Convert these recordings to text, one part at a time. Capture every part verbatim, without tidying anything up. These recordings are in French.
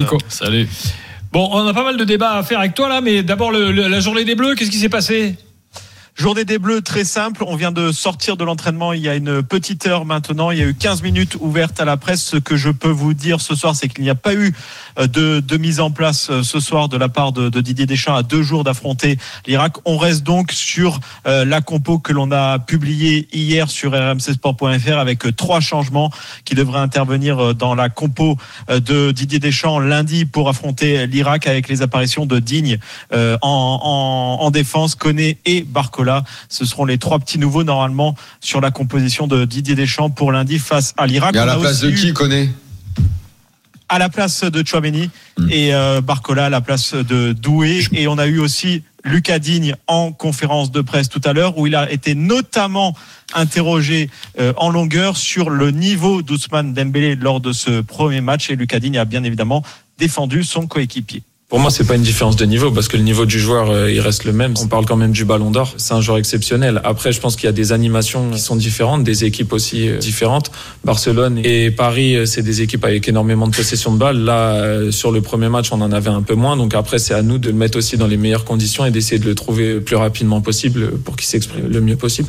Nico. Salut. Bon, on a pas mal de débats à faire avec toi là, mais d'abord le, le, la journée des Bleus, qu'est-ce qui s'est passé ? Journée des Bleus, très simple. On vient de sortir de l'entraînement il y a une petite heure maintenant. Il y a eu quinze minutes ouvertes à la presse. Ce que je peux vous dire ce soir, c'est qu'il n'y a pas eu de, de mise en place ce soir de la part de, de Didier Deschamps à deux jours d'affronter l'Irak. On reste donc sur euh, la compo que l'on a publiée hier sur r m c sport point f r avec trois changements qui devraient intervenir dans la compo de Didier Deschamps lundi pour affronter l'Irak, avec les apparitions de Digne euh, en, en, en défense, Koné et Barcola. Ce seront les trois petits nouveaux normalement sur la composition de Didier Deschamps pour lundi face à l'Irak. Et à la place de qui, Koné ? À la place de Tchouaméni mmh. et euh, Barcola à la place de Doué. Et on a eu aussi Lucas Digne en conférence de presse tout à l'heure, où il a été notamment interrogé euh, en longueur sur le niveau d'Ousmane Dembélé lors de ce premier match. Et Lucas Digne a bien évidemment défendu son coéquipier. Pour moi, c'est pas une différence de niveau, parce que le niveau du joueur, euh, il reste le même. On parle quand même du Ballon d'Or. C'est un joueur exceptionnel. Après, je pense qu'il y a des animations qui sont différentes, des équipes aussi euh, différentes. Barcelone et Paris, euh, c'est des équipes avec énormément de possession de balles. Là, euh, sur le premier match, on en avait un peu moins. Donc après, c'est à nous de le mettre aussi dans les meilleures conditions et d'essayer de le trouver le plus rapidement possible pour qu'il s'exprime le mieux possible.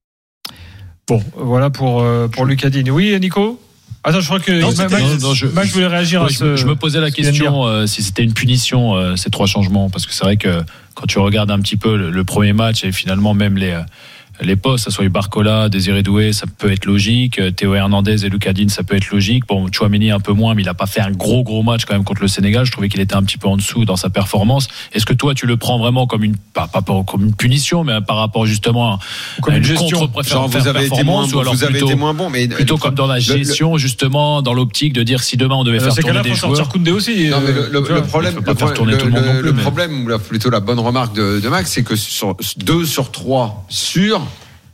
Bon, voilà pour, euh, pour Lucas Digne. Oui, Nico ? Attends, je crois que non, Max, non, non, je, Max voulait réagir oui, à ce. Je me posais la question euh, si c'était une punition, euh, ces trois changements, parce que c'est vrai que quand tu regardes un petit peu le, le premier match et finalement même les les postes, ça soit Barcola, Désiré Doué, ça peut être logique. Théo Hernandez et Lucas Digne, ça peut être logique. Bon, Tchouaméni un peu moins, mais il a pas fait un gros gros match quand même contre le Sénégal. Je trouvais qu'il était un petit peu en dessous dans sa performance. Est-ce que toi tu le prends vraiment comme une pas, pas comme une punition, mais par rapport justement à, comme à une, une gestion, genre vous avez été moins bon, vous avez été moins bon, mais plutôt comme dans la gestion, le, justement dans l'optique de dire si demain on devait faire tourner des joueurs. Sortir Koundé aussi. Non, mais le, le, le problème, le, le, le, non plus, le mais... problème, ou la, plutôt la bonne remarque de, de Max, c'est que sur deux sur trois sur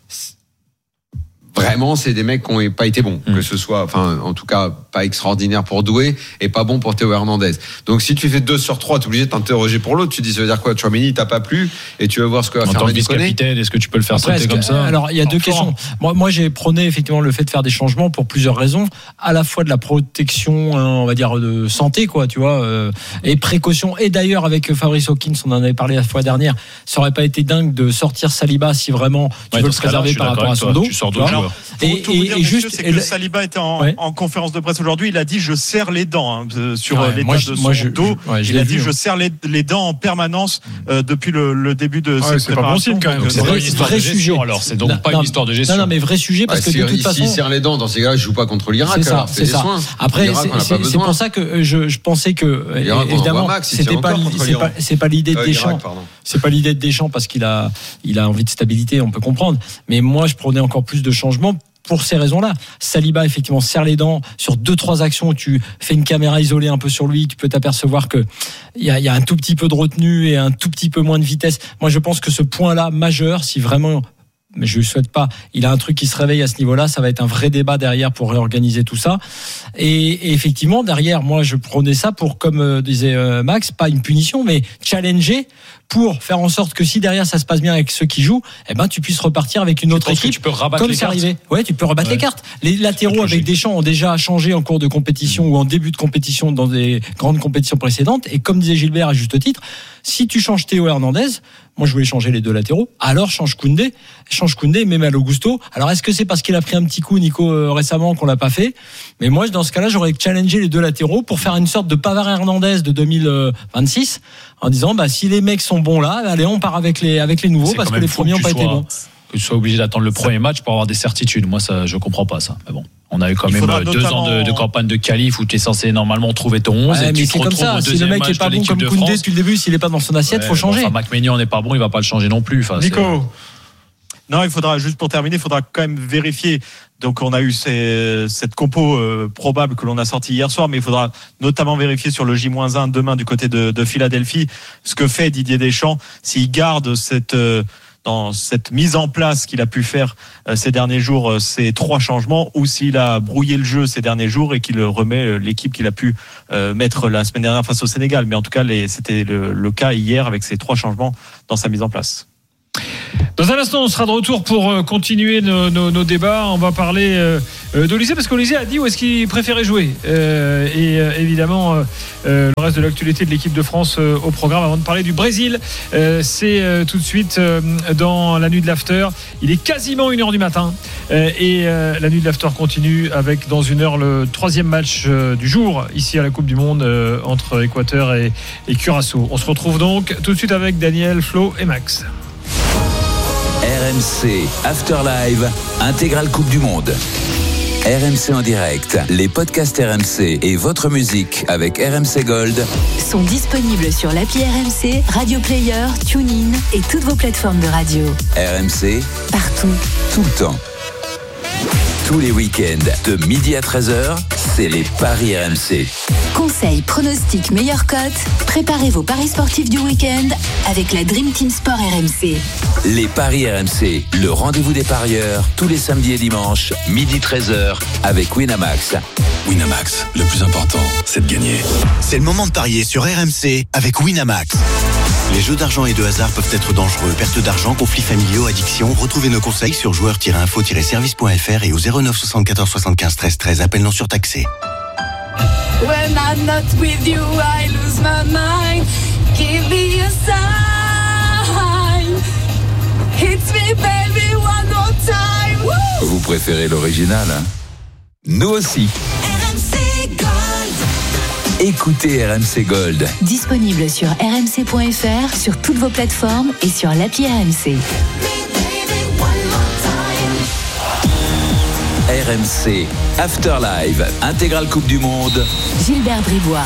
vraiment, c'est des mecs qui n'ont pas été bons, mmh. que ce soit, enfin, en tout cas, pas extraordinaire pour Doué et pas bon pour Théo Hernandez. Donc, si tu fais deux sur trois, t'es obligé de t'interroger pour l'autre. Tu dis, ça veut dire quoi? Tchouaméni, t'as pas plu et tu vas voir ce que va en faire Manu Koné. Capitaine, est-ce que tu peux le faire Après, sauter comme ça? Alors, il y a deux questions. Moi, moi, j'ai prôné effectivement le fait de faire des changements pour plusieurs raisons. À la fois de la protection, on va dire, de santé, quoi, tu vois, euh, et précaution. Et d'ailleurs, avec Fabrice Hawkins, on en avait parlé la fois dernière, ça aurait pas été dingue de sortir Saliba si vraiment tu ouais, veux le préserver par rapport à son dos. Tu sors deux joueurs. Et, et, et juste, c'est que le... Saliba était en, ouais. en conférence de presse aujourd'hui. Il a dit je serre les dents hein, sur ouais, l'état moi, de son moi, je, dos. Je, ouais, il a dit vu, je serre les, les dents en permanence euh, depuis le, le début de ouais, cette c'est préparation. Pas bon signe, quand même. Donc, c'est vrai, une histoire de gestion. Alors c'est donc non, pas non, une histoire de gestion. Non, non, mais vrai sujet parce que de toute façon, s'il serre les dents dans ces cas-là, je joue pas contre l'Irak. C'est ça, c'est ça. Après, c'est pour ça que je pensais que évidemment, c'était pas c'est pas l'idée de Deschamps. C'est pas l'idée de Deschamps parce qu'il a il a envie de stabilité, on peut comprendre. Mais moi, je prenais encore plus de changements. Pour ces raisons-là, Saliba effectivement serre les dents sur deux trois actions où tu fais une caméra isolée un peu sur lui, tu peux t'apercevoir que il y a, y a un tout petit peu de retenue et un tout petit peu moins de vitesse. Moi, je pense que ce point-là majeur, si vraiment, mais je ne souhaite pas, il a un truc qui se réveille à ce niveau-là, ça va être un vrai débat derrière pour réorganiser tout ça. Et, et effectivement, derrière, moi, je prenais ça pour, comme euh, disait euh, Max, pas une punition, mais challenger pour faire en sorte que si derrière ça se passe bien avec ceux qui jouent, eh ben tu puisses repartir avec une autre équipe. Tu peux rabattre comme les c'est cartes. Arrivé. Ouais, tu peux rebattre ouais. les cartes. Les latéraux avec Deschamps ont déjà changé en cours de compétition mmh. ou en début de compétition dans des grandes compétitions précédentes. Et comme disait Gilbert à juste titre, si tu changes Théo Hernandez, moi je voulais changer les deux latéraux, alors change Koundé, change Koundé, même Malo Gusto. Alors est-ce que c'est parce qu'il a pris un petit coup, Nico, euh, récemment qu'on l'a pas fait? Mais moi dans ce cas-là, j'aurais challengé les deux latéraux pour faire une sorte de Pavard Hernandez de deux mille vingt-six en disant bah si les mecs sont bons là, allez on part avec les avec les nouveaux c'est parce que les premiers n'ont pas sois, été bons. Que tu sois obligé d'attendre le premier match pour avoir des certitudes. Moi ça je comprends pas ça. Mais bon. On a eu quand même deux ans de, de campagne de qualif où tu es censé normalement trouver ton onze. Ouais, et mais tu c'est comme ça. Si le mec est pas bon comme Koundé depuis le début, s'il est pas dans son assiette, ouais, faut changer. Enfin, Macménian n'est pas bon, il va pas le changer non plus. Enfin, Nico. C'est... Non, il faudra, juste pour terminer, il faudra quand même vérifier. Donc, on a eu ces, cette compo euh, probable que l'on a sortie hier soir, mais il faudra notamment vérifier sur le J un demain du côté de, de Philadelphie ce que fait Didier Deschamps, s'il garde cette, euh, dans cette mise en place qu'il a pu faire euh, ces derniers jours, euh, ces trois changements, ou s'il a brouillé le jeu ces derniers jours et qu'il remet euh, l'équipe qu'il a pu euh, mettre la semaine dernière face au Sénégal. Mais en tout cas, les, c'était le, le cas hier avec ces trois changements dans sa mise en place. Dans un instant, on sera de retour pour continuer nos, nos, nos débats. On va parler euh, d'Olysée parce qu'Olysée a dit où est-ce qu'il préférait jouer. Euh, et euh, évidemment, euh, le reste de l'actualité de l'équipe de France euh, au programme. Avant de parler du Brésil, euh, c'est euh, tout de suite euh, dans la nuit de l'after. Il est quasiment une heure du matin. Euh, et euh, la nuit de l'after continue avec dans une heure le troisième match euh, du jour ici à la Coupe du Monde euh, entre Équateur et, et Curaçao. On se retrouve donc tout de suite avec Daniel, Flo et Max. R M C After Live, intégrale Coupe du Monde. R M C en direct, les podcasts R M C et votre musique avec R M C Gold sont disponibles sur l'appli R M C, Radio Player, TuneIn et toutes vos plateformes de radio. R M C, partout, tout le temps. Tous les week-ends, de midi à treize heures, c'est les Paris R M C. Conseils, pronostics, meilleures cotes. Préparez vos paris sportifs du week-end avec la Dream Team Sport R M C. Les Paris R M C, le rendez-vous des parieurs, tous les samedis et dimanches, midi treize heures, avec Winamax. Winamax, le plus important, c'est de gagner. C'est le moment de parier sur R M C avec Winamax. Les jeux d'argent et de hasard peuvent être dangereux. Perte d'argent, conflits familiaux, addiction. Retrouvez nos conseils sur joueurs tiret info tiret service point f r et au zéro neuf soixante-quatorze soixante-quinze treize treize. Appel non surtaxé. When I'm not with you, I lose my mind. Give me a sign. Hits me, baby, one more time. Woo! Vous préférez l'original, hein? Nous aussi. R M C Gold. Écoutez R M C Gold. Disponible sur r m c point f r, sur toutes vos plateformes et sur l'appli R M C. R M C After Live, intégrale Coupe du Monde. Gilbert Bribois.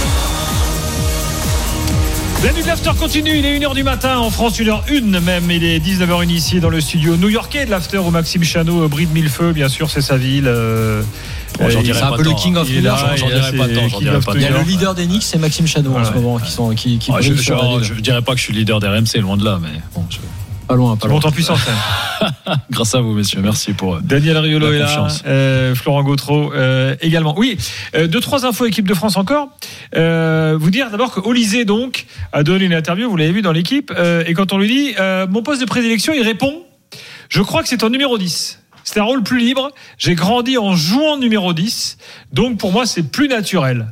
La nuit de l'after continue, il est une heure du matin en France, une heure une même, il est dix-neuf heures une ici dans le studio new-yorkais de l'after où Maxime Chanot bride mille feux, bien sûr c'est sa ville. Euh, bon, j'en dirais c'est un peu le King of New York, j'en dirais pas tant. Il y a le leader des Knicks, c'est Maxime Chanot voilà, en ce moment qui sont qui, qui ah, je, je, je, je dirais pas que je suis le leader d'R M C, loin de là, mais bon. Je... Pas loin, pas loin. Monte en puissance. Grâce à vous, messieurs. Merci pour Daniel Riolo est là, euh, Florent Gautreau euh, également. Oui, euh, deux trois infos équipe de France encore. Euh, vous dire d'abord que Olysée donc a donné une interview, vous l'avez vu dans l'équipe, euh, et quand on lui dit euh, mon poste de prédilection, il répond je crois que c'est en numéro dix. C'est un rôle plus libre. J'ai grandi en jouant numéro dix, donc pour moi c'est plus naturel.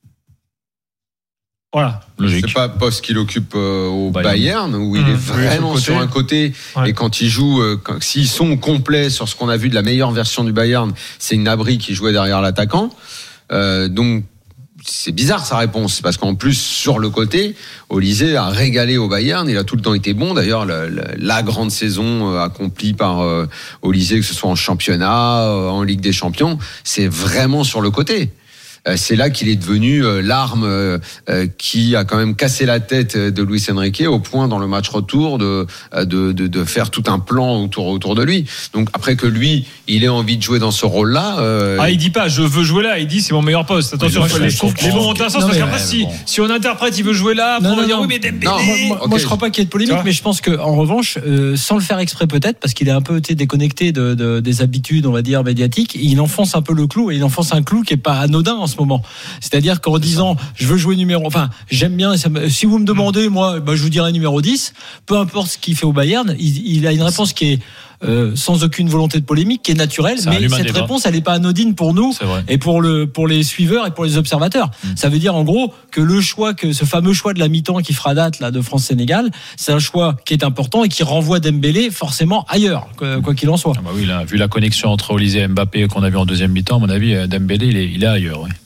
Voilà. Logique. C'est pas poste qu'il occupe euh, au Bayern, Bayern où il mmh, est vraiment oui, sur, sur un côté ouais. Et quand il joue, euh, quand, s'ils sont complets sur ce qu'on a vu de la meilleure version du Bayern, c'est Gnabry qui jouait derrière l'attaquant. Euh, donc c'est bizarre sa réponse parce qu'en plus sur le côté, Olysée a régalé au Bayern, il a tout le temps été bon. D'ailleurs la, la, la grande saison euh, accomplie par euh, Olysée, que ce soit en championnat, euh, en Ligue des Champions, c'est vraiment sur le côté. C'est là qu'il est devenu l'arme qui a quand même cassé la tête de Luis Enrique au point dans le match retour de de de, de faire tout un plan autour autour de lui. Donc après que lui, il ait envie de jouer dans ce rôle-là. Euh... Ah, il dit pas je veux jouer là, il dit c'est mon meilleur poste. Attention, oui, les, les mots ont un sens parce qu'après ouais, si bon. si on interprète il veut jouer là, on va dire oui mais Dembélé. Non, moi, moi, okay. moi je crois pas qu'il y ait de polémique, mais je pense que en revanche, euh, sans le faire exprès peut-être, parce qu'il est un peu déconnecté de, de des habitudes, on va dire médiatiques, il enfonce un peu le clou et il enfonce un clou qui est pas anodin en ce moment. C'est-à-dire qu'en disant je veux jouer numéro, enfin j'aime bien, si vous me demandez, moi bah, je vous dirais numéro dix, peu importe ce qu'il fait au Bayern, il, il a une réponse qui est euh, sans aucune volonté de polémique, qui est naturelle, ça mais cette débat. Réponse elle n'est pas anodine pour nous et pour le pour les suiveurs et pour les observateurs. Mmh. Ça veut dire en gros que le choix, que ce fameux choix de la mi-temps qui fera date là de France-Sénégal, c'est un choix qui est important et qui renvoie Dembélé forcément ailleurs, quoi qu'il en soit. Ah bah oui, là, vu la connexion entre Olysée et Mbappé qu'on a vu en deuxième mi-temps, à mon avis Dembélé il est, il est ailleurs. Oui.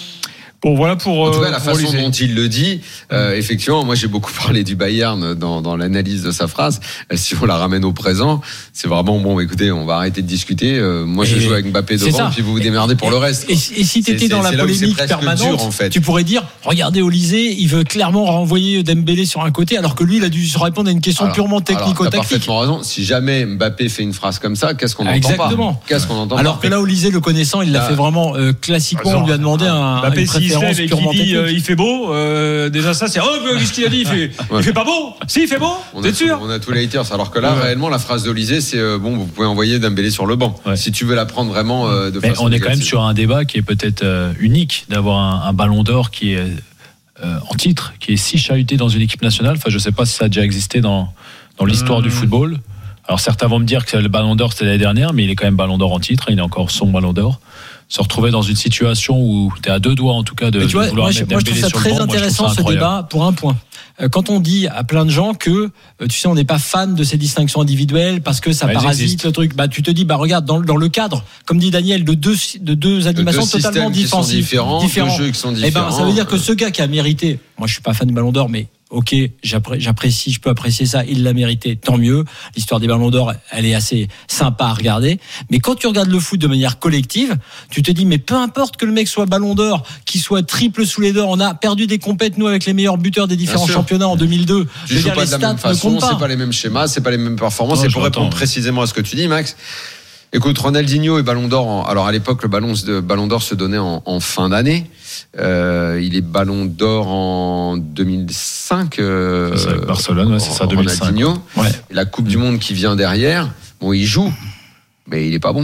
Bon, voilà pour. En tout cas, la façon Olysée. Dont il le dit, euh, effectivement, moi j'ai beaucoup parlé du Bayern dans, dans l'analyse de sa phrase. Si on la ramène au présent, c'est vraiment bon. Écoutez, on va arrêter de discuter. Euh, moi, je joue avec Mbappé devant, puis vous vous démerdez pour le reste. Et, et, et si t'étais dans la polémique permanente, dur, en fait. Tu pourrais dire, regardez Olysée, il veut clairement renvoyer Dembélé sur un côté, alors que lui, il a dû se répondre à une question alors, purement technico-tactique. Alors, t'as parfaitement raison. Si jamais Mbappé fait une phrase comme ça, qu'est-ce qu'on ah, entend exactement. pas Qu'est-ce qu'on entend Alors pas que là, Olysée, le connaissant, il l'a fait vraiment euh, classiquement. On lui a demandé un, une préférence purement technique. Euh, il fait beau, euh, déjà ça c'est oh qu'est-ce qu'il a dit, il fait, ouais. il fait pas beau, si il fait beau, t'es sûr? On a tous les haters, alors que là ouais. réellement la phrase d'Olysée c'est euh, bon vous pouvez envoyer Dembélé sur le banc ouais. si tu veux la prendre vraiment euh, de mais façon on est négative. Quand même sur un débat qui est peut-être euh, unique d'avoir un, un ballon d'or qui est euh, en titre, qui est si chahuté dans une équipe nationale. Enfin je sais pas si ça a déjà existé dans dans l'histoire mmh. du football. Alors certains vont me dire que le Ballon d'Or c'était l'année dernière, mais il est quand même Ballon d'Or en titre, il est encore son Ballon d'Or. Se retrouver dans une situation où tu es à deux doigts en tout cas de, vois, de vouloir moi, mettre moi, je trouve ça très banc, intéressant moi, ce débat pour un point. Quand on dit à plein de gens que tu sais on n'est pas fan de ces distinctions individuelles parce que ça bah, parasite le truc, bah tu te dis bah regarde dans, dans le cadre, comme dit Daniel, de deux de deux animations de deux totalement différentes, différents, différents, deux jeux qui sont différents. Et ben ça veut dire que ce gars qui a mérité, moi je suis pas fan du Ballon d'Or, mais ok, j'apprécie, je peux apprécier ça, il l'a mérité, tant mieux. L'histoire des Ballons d'Or, elle est assez sympa à regarder. Mais quand tu regardes le foot de manière collective, tu te dis, mais peu importe que le mec soit Ballon d'Or, qu'il soit triple sous les d'or, on a perdu des compètes, nous, avec les meilleurs buteurs des différents championnats en deux mille deux. Tu joues pas de la même façon, c'est pas les mêmes schémas, c'est pas les mêmes performances. Non, et pour répondre précisément à ce que tu dis, Max, écoute, Ronaldinho et Ballon d'Or, en, alors à l'époque, le Ballon, de, Ballon d'Or se donnait en, en fin d'année. Euh, il est Ballon d'Or en deux mille cinq. Euh, c'est ça, avec Barcelone, ouais, c'est ça, deux mille cinq. Ronaldinho. Ouais. La Coupe du Monde qui vient derrière, bon, il joue, mais il est pas bon.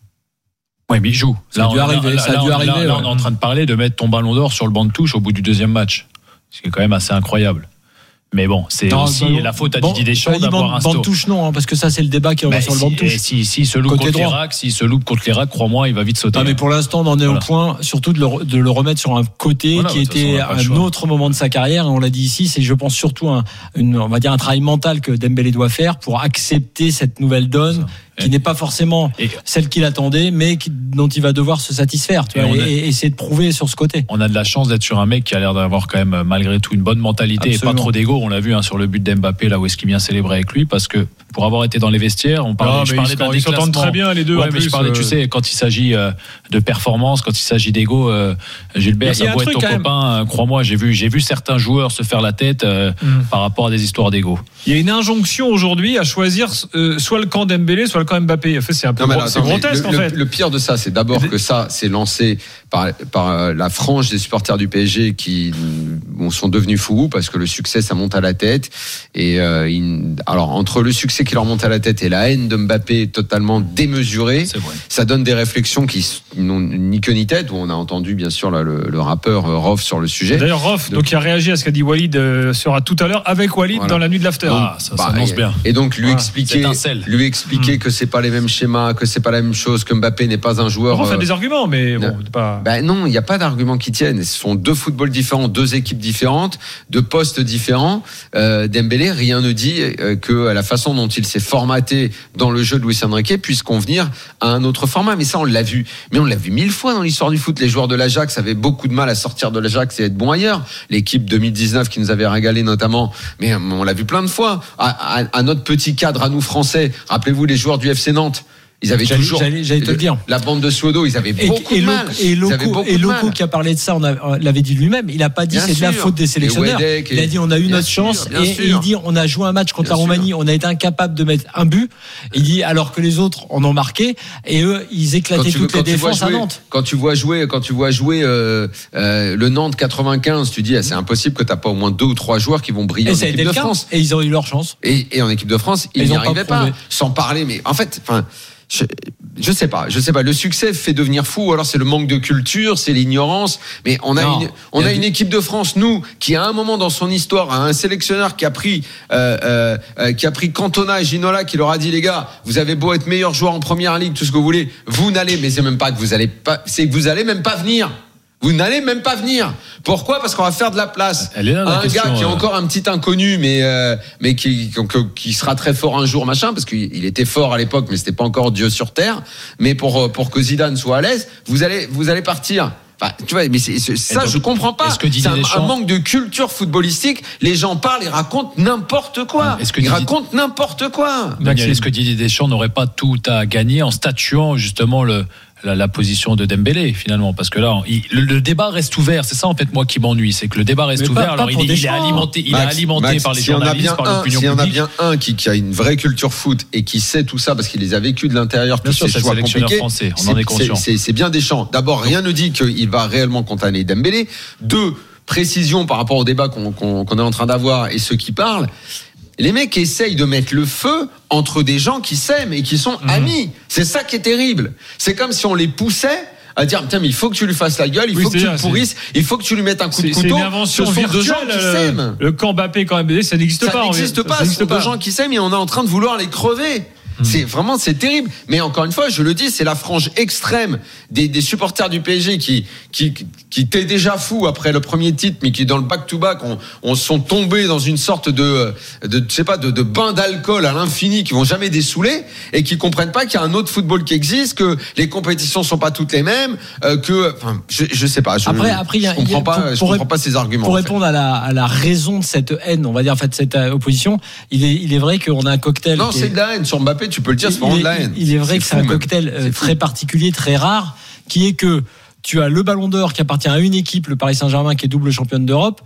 Oui, mais il joue. Ça là, a dû on, arriver. Là, ça a dû là, arriver. Là, ouais. là, on est en train de parler de mettre ton Ballon d'Or sur le banc de touche au bout du deuxième match. Ce qui est quand même assez incroyable. Mais bon, c'est non, aussi bon, la faute à bon, Didier Deschamps d'avoir instauré. Banc de touche, non, hein, parce que ça, c'est le débat qui est bah, sur si, le banc de touche. Si, si, se loupe contre l'Irak, s'il se loupe contre l'Irak, crois-moi, il va vite sauter. Non, mais pour l'instant, on en est voilà. au point, surtout de le, de le remettre sur un côté voilà, qui était façon, un autre moment de sa carrière. Et on l'a dit ici, c'est, je pense, surtout un, une, on va dire, un travail mental que Dembélé doit faire pour accepter cette nouvelle donne. Qui n'est pas forcément et celle qu'il attendait, mais qui, dont il va devoir se satisfaire, tu et, vois, et, a, et essayer de prouver sur ce côté. On a de la chance d'être sur un mec qui a l'air d'avoir quand même, malgré tout, une bonne mentalité. Absolument. Et pas trop d'ego. On l'a vu hein, sur le but d'Mbappé, là où est-ce qu'il vient célébrer avec lui, parce que pour avoir été dans les vestiaires, on parlait, ah, je parlais d'un ils s'entendent très bien les deux. Ouais, en mais plus, je parlais, euh... tu sais, quand il s'agit euh, de performance, quand il s'agit d'ego, euh, Gilbert, ça doit être ton copain. Euh, crois-moi, j'ai vu, j'ai vu certains joueurs se faire la tête euh, mm. par rapport à des histoires d'ego. Il y a une injonction aujourd'hui à choisir euh, soit le camp Dembélé, soit le camp Mbappé. En fait, c'est un peu non, gros, c'est grotesque le, en fait. Le, le pire de ça, c'est d'abord que ça, c'est lancé par, par la frange des supporters du P S G qui bon, sont devenus fous parce que le succès, ça monte à la tête. Et euh, il, alors entre le succès qui leur monte à la tête et la haine de Mbappé totalement démesurée, ça donne des réflexions qui n'ont ni queue ni tête. Où on a entendu bien sûr là, le, le rappeur Rof sur le sujet. D'ailleurs, Rof, donc il a réagi à ce qu'a dit Walid, euh, sera tout à l'heure avec Walid voilà. dans la nuit de l'after. Ah, ça bah, s'annonce bien. Et donc lui ah, expliquer, lui expliquer mmh. que c'est pas les mêmes schémas, que c'est pas la même chose, que Mbappé n'est pas un joueur. On fait euh, des arguments, mais bon, ne, pas. Ben non, il n'y a pas d'arguments qui tiennent. Ce sont deux footballs différents, deux équipes différentes, deux postes différents. Euh, Dembélé, rien ne dit euh, que la façon dont il s'est formaté dans le jeu de Luis Enrique puisse convenir à un autre format. Mais ça, on l'a vu. Mais on l'a vu mille fois dans l'histoire du foot. Les joueurs de l'Ajax avaient beaucoup de mal à sortir de l'Ajax et être bons ailleurs. L'équipe deux mille dix-neuf qui nous avait régalé notamment, mais on l'a vu plein de fois. À, à, à notre petit cadre, à nous Français, rappelez-vous les joueurs du F C Nantes. Ils avaient j'allais, toujours j'allais, j'allais te le dire. La bande de Suodo, ils avaient et, beaucoup et de Loco, mal. Et Loco, et Loco qui a parlé de ça, on, a, on l'avait dit lui-même. Il a pas dit bien c'est sûr. De la faute des sélectionneurs. Et il a dit on a eu notre sûr, chance et, et il dit on a joué un match contre bien la Roumanie, sûr. On a été incapable de mettre un but. Il dit alors que les autres en ont marqué et eux ils éclataient toutes veux, les défenses jouer, à Nantes. Quand tu vois jouer, quand tu vois jouer euh, euh, le Nantes quatre-vingt-quinze, tu dis ah, c'est impossible que t'as pas au moins deux ou trois joueurs qui vont briller en équipe de France. Et ils ont eu leur chance. Et en équipe de France ils n'y arrivaient pas. Sans parler, mais en fait, enfin. Je, je sais pas, je sais pas. Le succès fait devenir fou. Ou alors c'est le manque de culture, c'est l'ignorance. Mais on a non, une, on a, a une du... équipe de France, nous, qui à un moment dans son histoire a un sélectionneur qui a pris, euh, euh, qui a pris Cantona et Ginola, qui leur a dit les gars, vous avez beau être meilleur joueur en première ligue, tout ce que vous voulez, vous n'allez, mais c'est même pas que vous allez pas, c'est que vous allez même pas venir. Vous n'allez même pas venir. Pourquoi ? Parce qu'on va faire de la place Elle est là, la à un question, gars qui est euh... encore un petit inconnu, mais euh, mais qui, qui qui sera très fort un jour, machin, parce qu'il était fort à l'époque, mais c'était pas encore Dieu sur terre. Mais pour pour que Zidane soit à l'aise, vous allez vous allez partir. Enfin, tu vois, mais c'est, c'est, ça, donc, je comprends pas. Est-ce que c'est un, Deschamps... un manque de culture footballistique. Les gens parlent, ils racontent n'importe quoi. Est-ce que ils Didier... racontent n'importe quoi. Daniel, est-ce que Didier Deschamps n'aurait pas tout à gagner en statuant justement le La, la position de Dembélé finalement parce que là il, le, le débat reste ouvert, c'est ça en fait moi qui m'ennuie, c'est que le débat reste mais ouvert pas, alors pas il, il est alimenté il Max, est alimenté Max, par les si journalistes par l'opinion publique. S'il y en a bien un qui, qui a une vraie culture foot et qui sait tout ça parce qu'il les a vécus de l'intérieur tous ces choix compliqués, français, on en est conscient. C'est, c'est, c'est bien Deschamps. D'abord rien ne dit qu'il va réellement condamner Dembélé. Deux, précision par rapport au débat qu'on, qu'on, qu'on est en train d'avoir et ceux qui parlent. Les mecs essayent de mettre le feu entre des gens qui s'aiment et qui sont mmh. amis. C'est ça qui est terrible. C'est comme si on les poussait à dire tiens mais il faut que tu lui fasses la gueule, il oui, faut que tu le pourrisses, il faut que tu lui mettes un coup de couteau. C'est une invention virtuelle, de gens qui s'aiment. Le camp Mbappé, camp Mbappé, ça n'existe ça pas. N'existe pas, ça n'existe pas. Ce sont deux gens qui s'aiment et on est en train de vouloir les crever. C'est vraiment, c'est terrible. Mais encore une fois, je le dis, c'est la frange extrême des, des supporters du P S G qui, qui, qui étaient déjà fous après le premier titre, mais qui dans le back-to-back, on, on sont tombés dans une sorte de, de, je sais pas, de, de bain d'alcool à l'infini, qui vont jamais dessouler et qui comprennent pas qu'il y a un autre football qui existe, que les compétitions sont pas toutes les mêmes, euh, que, enfin, je, je sais pas. Je, après, après, je comprends pas, pour, je comprends rép- pas ces arguments. Pour répondre en fait. à, la, à la raison de cette haine, on va dire, en fait, cette opposition, il est, il est vrai qu'on a un cocktail. Non, c'est est... de la haine sur Mbappé. Tu peux le dire, c'est vraiment de la haine. Il est vrai c'est que c'est un cocktail même. très fou. particulier, très rare, qui est que tu as le Ballon d'Or qui appartient à une équipe, le Paris Saint-Germain, qui est double championne d'Europe,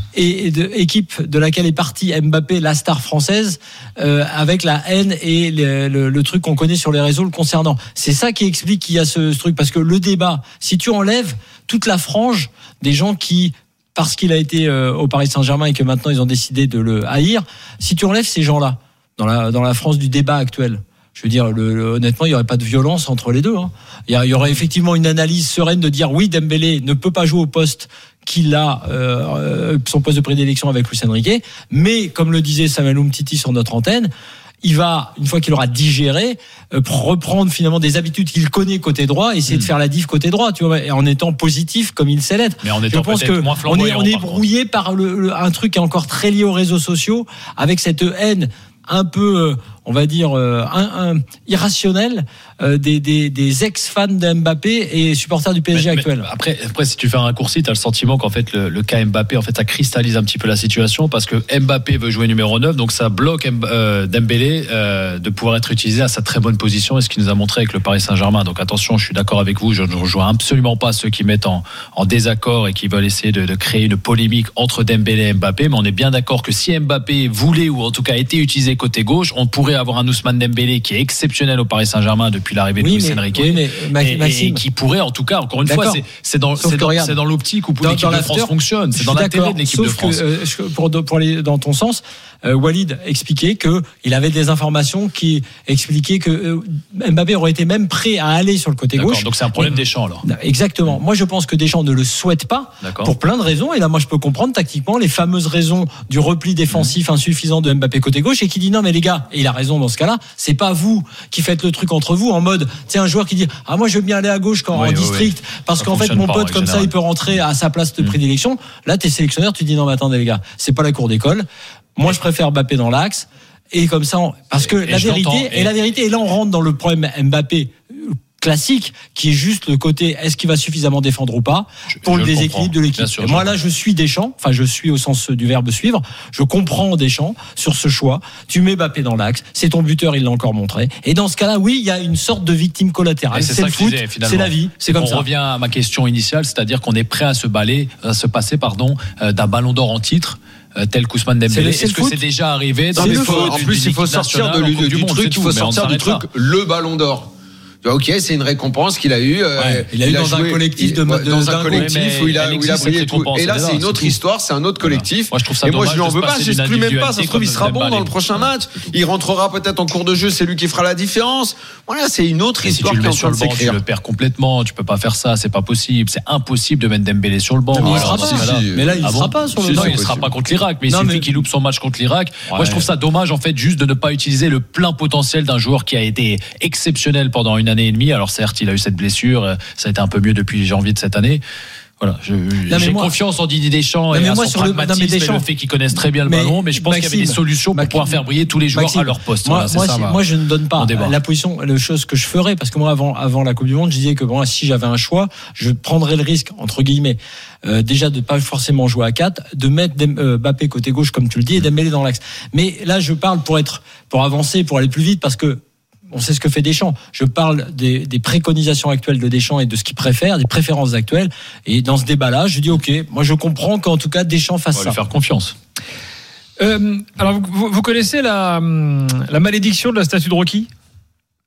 et de, équipe de laquelle est partie Mbappé, la star française, euh, avec la haine et le, le, le truc qu'on connaît sur les réseaux le concernant. C'est ça qui explique qu'il y a ce, ce truc, parce que le débat, si tu enlèves toute la frange des gens qui, parce qu'il a été euh, au Paris Saint-Germain et que maintenant ils ont décidé de le haïr, si tu enlèves ces gens-là dans la, dans la France du débat actuel, je veux dire, le, le, honnêtement, il n'y aurait pas de violence entre les deux. Hein. Il, y a, il y aurait effectivement une analyse sereine de dire oui, Dembélé ne peut pas jouer au poste qu'il a, euh, son poste de prédilection avec Luis Enrique, mais comme le disait Samuel Umtiti sur notre antenne, il va, une fois qu'il aura digéré, euh, reprendre finalement des habitudes qu'il connaît côté droit, essayer mmh. de faire la diff côté droit, tu vois, et en étant positif comme il sait l'être. Mais en étant je pense que moins on est, on est par brouillé par le, le, un truc qui est encore très lié aux réseaux sociaux, avec cette haine un peu, on va dire, un, un, irrationnel euh, des, des, des ex-fans de Mbappé et supporters du P S G mais, actuel. Mais après, après, si tu fais un raccourci, tu as le sentiment qu'en fait, le, le cas Mbappé, en fait, ça cristallise un petit peu la situation parce que Mbappé veut jouer numéro neuf, donc ça bloque euh, Dembélé euh, de pouvoir être utilisé à sa très bonne position, et ce qu'il nous a montré avec le Paris Saint-Germain. Donc attention, je suis d'accord avec vous, je ne rejoins absolument pas ceux qui mettent en, en désaccord et qui veulent essayer de, de créer une polémique entre Dembélé et Mbappé, mais on est bien d'accord que si Mbappé voulait, ou en tout cas était utilisé côté gauche, on pourrait avoir un Ousmane Dembélé qui est exceptionnel au Paris Saint-Germain depuis l'arrivée oui, de Luis Enrique, oui, mais, et, et qui pourrait, en tout cas, encore une d'accord. fois, c'est, c'est, dans, c'est, dans, c'est dans l'optique où dans, l'équipe dans de France fonctionne, c'est dans l'intérêt de l'équipe Sauf de France. Que, euh, pour, pour aller dans ton sens, euh, Walid expliquait que il avait des informations qui expliquaient que euh, Mbappé aurait été même prêt à aller sur le côté d'accord, gauche. Donc c'est un problème mais, Deschamps alors. Exactement. Moi je pense que Deschamps ne le souhaite pas d'accord. pour plein de raisons. Et là moi je peux comprendre tactiquement les fameuses raisons du repli défensif mmh. insuffisant de Mbappé côté gauche, et qui dit non mais les gars, et il a raison dans ce cas-là, c'est pas vous qui faites le truc entre vous en mode, c'est un joueur qui dit ah moi je veux bien aller à gauche quand oui, en oui, district oui. parce ça qu'en fait mon pote pas, comme général. ça il peut rentrer à sa place de mmh. prédilection. Là t'es sélectionneur, tu dis non mais attendez les gars, c'est pas la cour d'école. Moi, je préfère Mbappé dans l'axe, et comme ça, on... parce que et la vérité, et... et la vérité, et là, on rentre dans le problème Mbappé classique, qui est juste le côté est-ce qu'il va suffisamment défendre ou pas pour je, je le déséquilibre de l'équipe. Sûr, et moi, là, je suis Deschamps, enfin, je suis au sens du verbe suivre. Je comprends Deschamps sur ce choix. Tu mets Mbappé dans l'axe, c'est ton buteur, il l'a encore montré. Et dans ce cas-là, oui, il y a une sorte de victime collatérale. C'est, c'est le foot, disais, c'est la vie, c'est comme on ça. On revient à ma question initiale, c'est-à-dire qu'on est prêt à se baler, à se passer, pardon, d'un ballon d'or en titre. Euh, tel qu'Ousmane Dembélé. C'est Est-ce que c'est déjà arrivé dans les faut, En plus, il faut sortir de, du, du monde, truc, il faut sortir du truc, le ballon d'or. Ok, c'est une récompense qu'il a eue. Ouais, il a eu dans joué, un collectif de, il, de dans un collectif où il a, où il a brillé tout. Et là, c'est une autre c'est histoire, c'est un autre collectif. Moi, je trouve ça et moi, je lui en veux pas. Je J'exclus même pas. Ça se trouve, il sera bon dans le prochain match. Il rentrera peut-être en cours de jeu. C'est lui qui fera la différence. Voilà, c'est une autre histoire qui est en train de s'écrire. Tu le perds complètement. Tu peux pas faire ça. C'est pas possible. C'est impossible de mettre Dembélé sur le banc. Mais il sera pas. Mais là, il sera pas sur le banc. Il sera pas contre l'Irak. Mais il suffit qu'il loupe son match contre l'Irak. Moi, je trouve ça dommage, en fait, juste de ne pas utiliser le plein potentiel d'un joueur qui a été exceptionnel pendant une année et demie. Alors certes, il a eu cette blessure, ça a été un peu mieux depuis janvier de cette année. Voilà, je, non, j'ai moi, confiance en Didier Deschamps et à son pragmatisme le, non, et le fait qu'ils connaissent très bien le mais, ballon, mais je pense Maxime, qu'il y avait des solutions pour Maxime, pouvoir faire briller tous les joueurs Maxime, à leur poste. Moi, voilà, moi, ça, si, va, moi je ne donne pas la position, la chose que je ferais, parce que moi avant, avant la Coupe du Monde, je disais que bon, si j'avais un choix, je prendrais le risque, entre guillemets, euh, déjà de ne pas forcément jouer à quatre, de mettre euh, Mbappé côté gauche, comme tu le dis, et Dembélé dans l'axe. Mais là, je parle pour être, pour avancer, pour aller plus vite, parce que on sait ce que fait Deschamps. Je parle des, des préconisations actuelles de Deschamps et de ce qu'il préfère, des préférences actuelles. Et dans ce débat-là, je dis OK, moi je comprends qu'en tout cas Deschamps fasse ça. On va lui faire confiance. Euh, alors vous, vous connaissez la, la malédiction de la statue de Rocky ?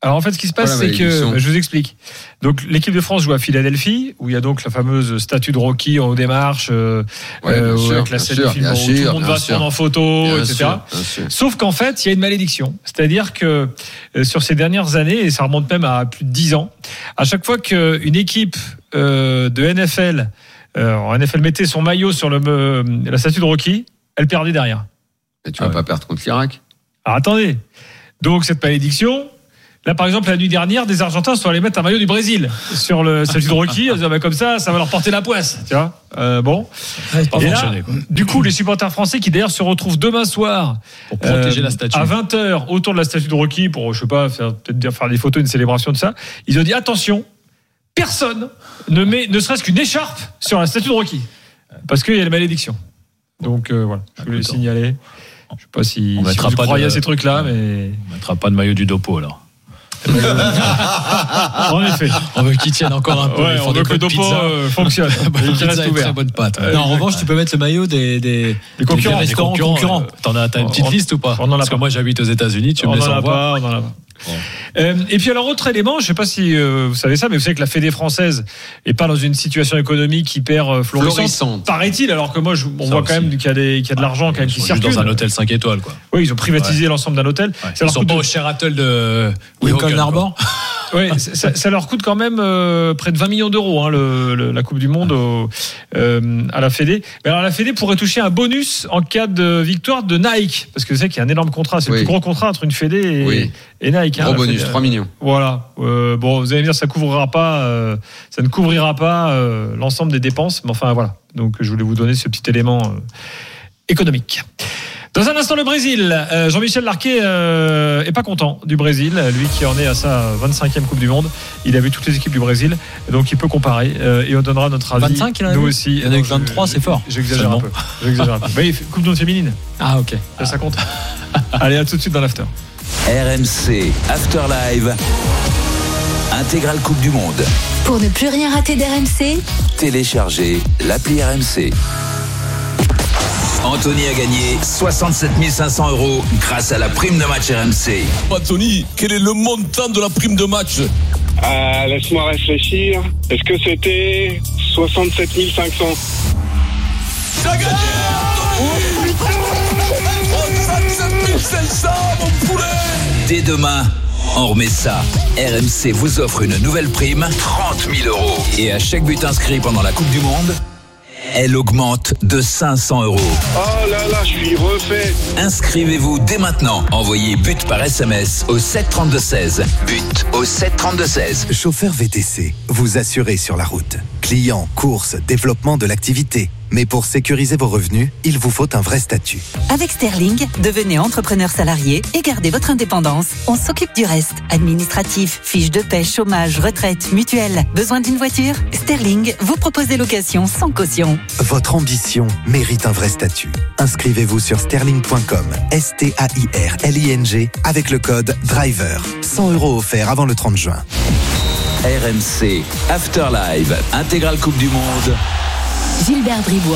Alors en fait, ce qui se passe, c'est que je vous explique. Donc l'équipe de France joue à Philadelphie, où il y a donc la fameuse statue de Rocky en haut des marches, euh, ouais, euh, sûr, avec la scène sûr, du film où sûr, tout le monde va se prendre en photo, bien et cetera. Sûr, Sauf qu'en fait, il y a une malédiction. C'est-à-dire que euh, sur ces dernières années, et ça remonte même à plus de dix ans, à chaque fois qu'une équipe euh, de N F L, euh, en N F L mettait son maillot sur le, euh, la statue de Rocky, elle perdait derrière. Et tu vas ah ouais. pas perdre contre l'Irak. Alors attendez. Donc cette malédiction. Là, par exemple, la nuit dernière, des Argentins sont allés mettre un maillot du Brésil sur le statut de Rocky. Ils disaient, bah, comme ça, ça va leur porter la poisse. Tu vois euh, bon. Et là, du coup, les supporters français qui d'ailleurs se retrouvent demain soir pour protéger euh, la statue à vingt heures autour de la statue de Rocky pour, je sais pas, faire, peut-être faire des photos, une célébration de ça. Ils ont dit attention, personne ne met, ne serait-ce qu'une écharpe sur la statue de Rocky parce qu'il y a la malédiction. Donc euh, voilà, je voulais le signaler. Je sais pas si, on si vous croyez de, à ces trucs-là, mais on mettra pas de maillot du Dopo alors. En effet, on veut qu'ils tiennent encore un peu. Ouais, on veut que le Dopo euh, fonctionne. Il reste ouvert. Très bonne pâte. Ouais. Non, en revanche, tu peux mettre le maillot des, des, des concurrents. Des restaurants concurrents. concurrents. Euh, t'en as, t'as une petite on, liste ou pas? On en a Parce pas. que moi, j'habite aux États-Unis. Tu me on laisses en en a voir. pas. On en a pas. Bon. Euh, et puis alors autre élément, je ne sais pas si euh, vous savez ça, mais vous savez que la Fédé française est pas dans une situation économique hyper euh, florissante, florissante, paraît-il, alors que moi je, on ça voit aussi. Quand même qu'il y a, des, qu'il y a de l'argent quand même qui circule. Dans un hôtel cinq étoiles, quoi. Oui, ils ont privatisé ouais. l'ensemble d'un hôtel. Ouais. Ils sont pas de... au Sheraton de Lincoln Harbor. Oui, ça, ça leur coûte quand même euh, près de vingt millions d'euros hein, le, le, la Coupe du Monde au, euh, à la Fédé. Mais alors la Fédé pourrait toucher un bonus en cas de victoire de Nike, parce que vous savez qu'il y a un énorme contrat, c'est oui. le plus gros contrat entre une Fédé et, oui. et Nike. Gros hein, bonus, Fédé. trois millions. Voilà. Euh, bon, vous allez me dire, ça couvrira pas, euh, ça ne couvrira pas euh, l'ensemble des dépenses, mais enfin voilà. Donc je voulais vous donner ce petit élément euh, économique. Dans un instant, le Brésil. Euh, Jean-Michel Larquet euh, est pas content du Brésil. Lui qui en est à sa vingt-cinquième Coupe du Monde. Il a vu toutes les équipes du Brésil. Donc il peut comparer. Euh, et on donnera notre avis. vingt-cinq, il en a nous vu. aussi. Il y en a que vingt-trois, c'est fort. J'exagère un peu. J'exagère un peu. Mais Coupe du Monde féminine. Ah, ok. Ça, ça compte. Allez, à tout de suite dans l'after. R M C After Live. Intégrale Coupe du Monde. Pour ne plus rien rater d'R M C, téléchargez l'appli R M C. Anthony a gagné soixante-sept mille cinq cents euros grâce à la prime de match R M C. Anthony, quel est le montant de la prime de match? euh, Laisse-moi réfléchir. Est-ce que c'était soixante-sept mille cinq cents? T'as gagné, Anthony! soixante-sept mille cinq cents, mon poulet! Dès demain, on remet ça. R M C vous offre une nouvelle prime, trente mille euros. Et à chaque but inscrit pendant la Coupe du Monde, elle augmente de cinq cents euros. Oh là là, je suis refait. Inscrivez-vous dès maintenant. Envoyez but par S M S au sept trente-deux seize. But au sept trente-deux seize. Chauffeur V T C, vous assurez sur la route. Clients, courses, développement de l'activité. Mais pour sécuriser vos revenus, il vous faut un vrai statut. Avec Sterling, devenez entrepreneur salarié et gardez votre indépendance. On s'occupe du reste. Administratif, fiches de paie, chômage, retraite, mutuelle. Besoin d'une voiture? Sterling vous propose des locations sans caution. Votre ambition mérite un vrai statut. Inscrivez-vous sur sterling point com, S T A I R L I N G, avec le code DRIVER. cent euros offerts avant le trente juin. R M C After Live, intégrale Coupe du Monde. Gilbert Bribois.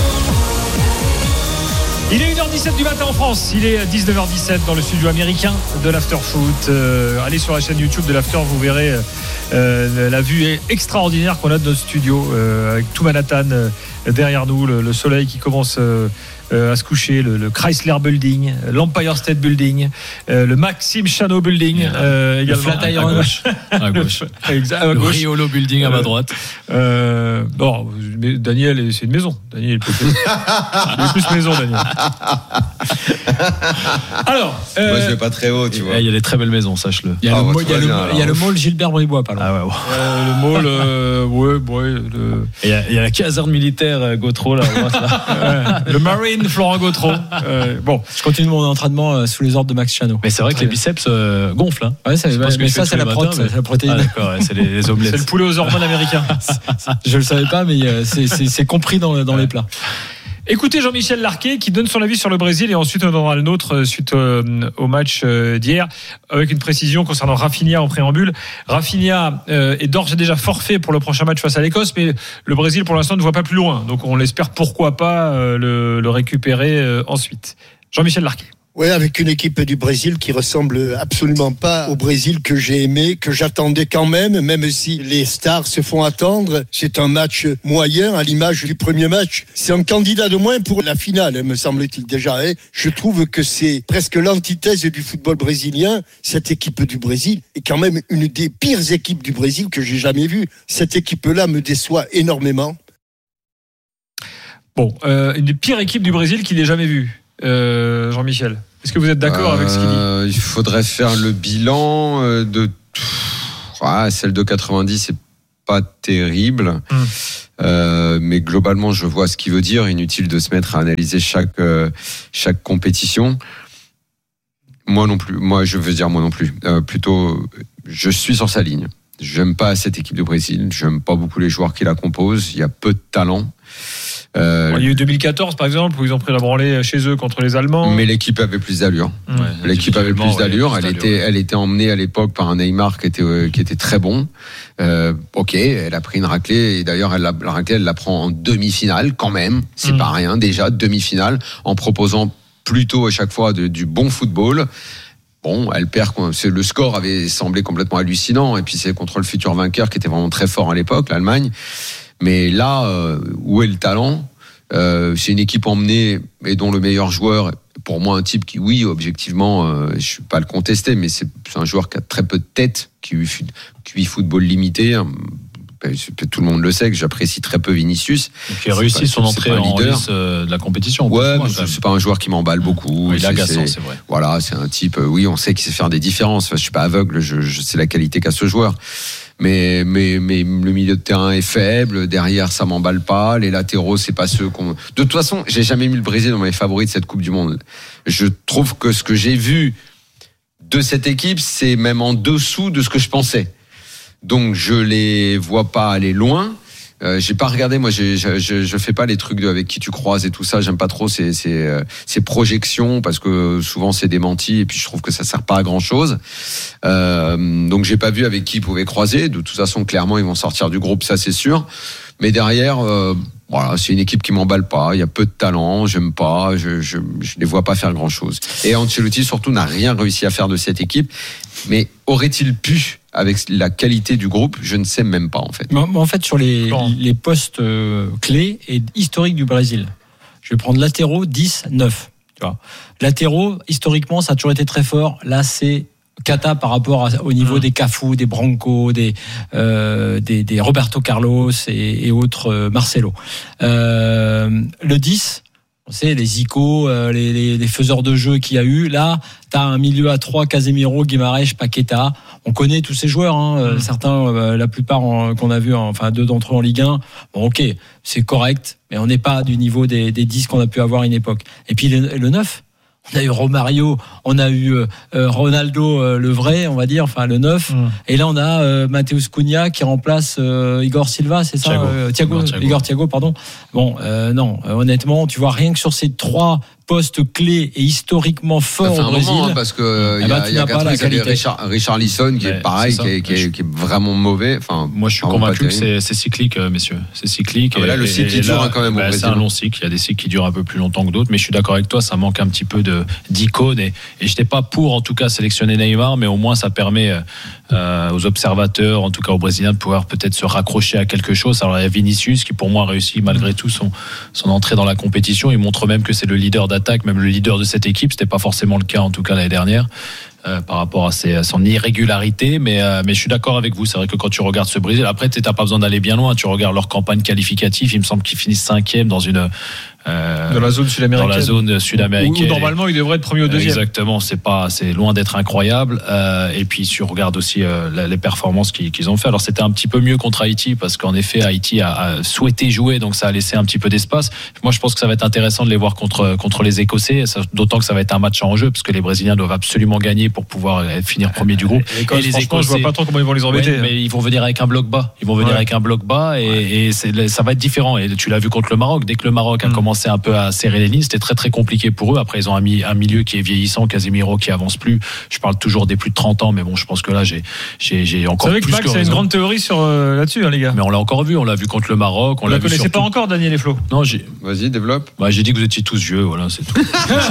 Il est une heure dix-sept du matin en France. Il est dix-neuf heures dix-sept dans le studio américain de l'After Foot. Euh, allez sur la chaîne YouTube de l'After, vous verrez euh, la vue extraordinaire qu'on a de notre studio euh, avec tout Manhattan euh, derrière nous, le, le soleil qui commence euh, euh, à se coucher, le, le Chrysler Building, l'Empire State Building, euh, le Maxime Chanot Building, euh, également. Le Flatiron à gauche. À gauche. Exact, à le gauche. Riolo Building à ma droite. Euh, bon, Daniel, c'est une maison. Daniel, il est plus maison, Daniel. Alors, euh, moi je vais pas très haut, tu vois. Il y a des très belles maisons, sache-le. Il y a, ah, le, bah, il y a, le, bien, il y a le mall Gilbert Bribois, pas loin. Ah ouais, ouais. Euh, le mall, euh, ouais, ouais. Le... Il, y a, il y a la caserne militaire Gautreau là. là. Ouais, le Marine Florent Gautreau. Euh, bon, je continue mon entraînement euh, sous les ordres de Max Chanot. Mais c'est vrai que les biceps euh, gonflent. Hein. Ouais, c'est, mais ça c'est la, prot, mais... la protéine. Ah, d'accord, ouais, c'est les, les omelettes. C'est le poulet aux hormones américains. Je le savais pas, mais euh, c'est, c'est, c'est compris dans, dans ouais. les plats. Écoutez Jean-Michel Larquet qui donne son avis sur le Brésil et ensuite on aura le nôtre suite euh, au match euh, d'hier avec une précision concernant Rafinha en préambule. Rafinha euh, est d'ores et déjà forfait pour le prochain match face à l'Écosse, mais le Brésil pour l'instant ne voit pas plus loin, donc on l'espère pourquoi pas euh, le, le récupérer euh, ensuite. Jean-Michel Larquet. Oui, avec une équipe du Brésil qui ressemble absolument pas au Brésil que j'ai aimé, que j'attendais quand même, même si les stars se font attendre. C'est un match moyen à l'image du premier match. C'est un candidat de moins pour la finale, me semble-t-il déjà. Hein. Je trouve que c'est presque l'antithèse du football brésilien. Cette équipe du Brésil est quand même une des pires équipes du Brésil que j'ai jamais vues. Cette équipe-là me déçoit énormément. Bon, euh, une des pires équipes du Brésil qu'il n'ait jamais vue. Euh, Jean-Michel, est-ce que vous êtes d'accord euh, avec ce qu'il dit ? Il faudrait faire le bilan de ah, celle de quatre-vingt-dix, c'est pas terrible, mmh. euh, mais globalement, je vois ce qu'il veut dire. Inutile de se mettre à analyser chaque euh, chaque compétition. Moi non plus. Moi, je veux dire moi non plus. Euh, plutôt, je suis sur sa ligne. J'aime pas cette équipe du Brésil. J'aime pas beaucoup les joueurs qui la composent. Il y a peu de talent. Euh, il y a eu deux mille quatorze par exemple où ils ont pris la branlée chez eux contre les Allemands. Mais l'équipe avait plus d'allure. Ouais, l'équipe avait plus d'allure. Elle était, elle était emmenée à l'époque par un Neymar qui était, euh, qui était très bon. Euh, ok, elle a pris une raclée et d'ailleurs elle la, la raclée elle la prend en demi-finale quand même. C'est mmh. pas rien déjà demi-finale en proposant plutôt à chaque fois de, du bon football. Bon, elle perd. Le score avait semblé complètement hallucinant et puis c'est contre le futur vainqueur qui était vraiment très fort à l'époque, l'Allemagne. Mais là, euh, où est le talent ? euh, C'est une équipe emmenée et dont le meilleur joueur, pour moi, un type qui, oui, objectivement, euh, je ne suis pas le contester, mais c'est, c'est un joueur qui a très peu de tête, qui vit football limité. Hein. Tout le monde le sait que j'apprécie très peu Vinicius. Donc il a réussi pas, son entrée en lice de la compétition. Ouais, mais c'est pas un joueur qui m'emballe beaucoup. Oui, il est agaçant, c'est vrai. Voilà, c'est un type. Oui, on sait qu'il sait faire des différences. Enfin, je suis pas aveugle. Je, je sais la qualité qu'a ce joueur. Mais, mais, mais le milieu de terrain est faible. Derrière, ça m'emballe pas. Les latéraux, c'est pas ceux qu'on. De toute façon, j'ai jamais mis le Brésil dans mes favoris de cette Coupe du Monde. Je trouve que ce que j'ai vu de cette équipe, c'est même en dessous de ce que je pensais. Donc je les vois pas aller loin. Euh, j'ai pas regardé, moi, j'ai, je, je, je fais pas les trucs de avec qui tu croises et tout ça. J'aime pas trop ces, ces, ces projections parce que souvent c'est démenti et puis je trouve que ça sert pas à grand chose. Euh, donc j'ai pas vu avec qui ils pouvaient croiser. De toute façon, clairement, ils vont sortir du groupe, ça c'est sûr. Mais derrière, euh, voilà, c'est une équipe qui m'emballe pas. Il y a peu de talent, j'aime pas, je, je, je les vois pas faire grand chose. Et Ancelotti surtout n'a rien réussi à faire de cette équipe. Mais aurait-il pu? Avec la qualité du groupe, je ne sais même pas en fait. Mais en fait, sur les, les postes euh, clés et historiques du Brésil, je vais prendre latéraux dix neuf. Tu vois. Latéraux, historiquement, ça a toujours été très fort. Là, c'est cata par rapport à, au niveau mmh. des Cafu, des Branco, des, euh, des, des Roberto Carlos et, et autres euh, Marcelo. Euh, le dix, on sait, les Zico, euh, les, les, les faiseurs de jeu qu'il y a eu. Là, tu as un milieu à trois, Casemiro, Guimarães, Paqueta. On connaît tous ces joueurs, hein. mmh. certains, euh, la plupart en, qu'on a vu, en, enfin deux d'entre eux en Ligue un. Bon, ok, c'est correct, mais on n'est pas du niveau des, des dix qu'on a pu avoir à une époque. Et puis le, le neuf, on a eu Romario, on a eu euh, Ronaldo, euh, le vrai, on va dire, enfin le neuf. Mmh. Et là, on a euh, Mateus Cunha qui remplace euh, Igor Silva, c'est ça Thiago. Euh, Thiago, non, Thiago. Igor Thiago, pardon. Bon, euh, non, euh, honnêtement, tu vois, rien que sur ces trois postes clés et historiquement forts enfin, au Brésil. Moment, hein, parce que il y a, y a quatre ans, il y avait Richard, Richarlison qui ouais, est pareil, qui est, qui, est, qui est vraiment mauvais. Enfin, moi, je suis convaincu que c'est, c'est cyclique, euh, messieurs. C'est cyclique. Ah, et, là, le cycle dure là, quand même. Bah, c'est un long cycle. Il y a des cycles qui durent un peu plus longtemps que d'autres, mais je suis d'accord avec toi. Ça manque un petit peu de d'icônes et, et je n'étais pas pour, en tout cas, sélectionner Neymar, mais au moins ça permet euh, aux observateurs, en tout cas aux Brésiliens, de pouvoir peut-être se raccrocher à quelque chose. Alors il y a Vinicius qui, pour moi, a réussi malgré tout son son entrée dans la compétition. Il montre même que c'est le leader d'attaque, même le leader de cette équipe. C'était pas forcément le cas en tout cas l'année dernière euh, par rapport à, ses, à son irrégularité, mais euh, mais je suis d'accord avec vous. C'est vrai que quand tu regardes ce Brésil, après t'as pas besoin d'aller bien loin. Tu regardes leur campagne qualificative. Il me semble qu'ils finissent cinquième dans une euh, dans la zone sud-américaine. Dans la zone sud-américaine. Où, où normalement ils devraient être premier ou deuxième. Exactement. C'est pas, c'est loin d'être incroyable. Euh, et puis tu regardes aussi euh, les performances qu'ils, qu'ils ont fait. Alors c'était un petit peu mieux contre Haïti parce qu'en effet Haïti a, a souhaité jouer, donc ça a laissé un petit peu d'espace. Moi je pense que ça va être intéressant de les voir contre contre les Écossais. D'autant que ça va être un match en jeu parce que les Brésiliens doivent absolument gagner pour pouvoir finir premier du groupe. Et, et les Écossais, je vois pas trop comment ils vont les embêter. Ouais, mais ils vont venir avec un bloc bas. Ils vont venir ouais. avec un bloc bas et, ouais. et c'est, ça va être différent. Et tu l'as vu contre le Maroc. Dès que le Maroc a mmh. commencé commençait un peu à serrer les lignes. C'était très très compliqué pour eux. Après, ils ont un, mi- un milieu qui est vieillissant, Casemiro qui avance plus. Je parle toujours des plus de trente ans, mais bon, je pense que là, j'ai, j'ai, j'ai encore plus. Vous savez que Max a une grande théorie sur euh, là-dessus, hein, les gars. Mais on l'a encore vu. On l'a vu contre le Maroc. On Vous l'a la vu connaissez surtout... pas encore, Daniel et Flo. Non, j'ai. Vas-y, développe. Bah, j'ai dit que vous étiez tous vieux. Voilà, c'est tout.